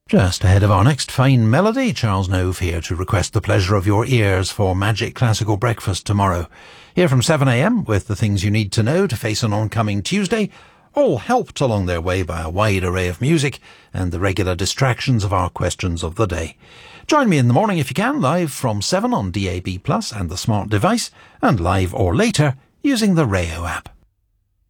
Just ahead of our next fine melody, Charles Nove here to request the pleasure of your ears for Magic Classical Breakfast tomorrow. Here from 7am with the things you need to know to face an oncoming Tuesday, all helped along their way by a wide array of music and the regular distractions of our questions of the day. Join me in the morning if you can, live from 7 on DAB+ and the smart device, and live or later using the Rayo app.